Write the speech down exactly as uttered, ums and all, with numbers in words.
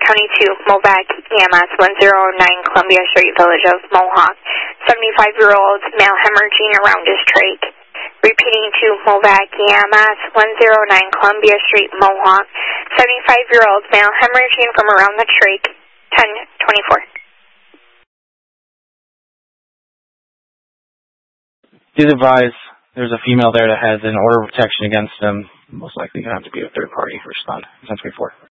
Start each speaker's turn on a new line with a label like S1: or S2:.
S1: twenty-two, Movac E M S, one oh nine Columbia Street, Village of Mohawk. seventy-five-year-old male hemorrhaging around his trach. Repeating to Movac E M S, one oh nine Columbia Street, Mohawk. seventy-five-year-old male hemorrhaging from around the trach. ten twenty-four.
S2: Please advise there's a female there that has an order of protection against them. Most likely going to have to be a third party to respond. ten twenty-four.